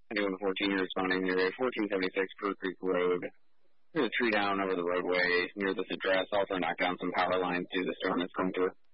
Anyone 14 responding near 1476 Brew Creek Road. There's a tree down over the roadway near this address. Also knocked down some power lines due to the storm that's going through.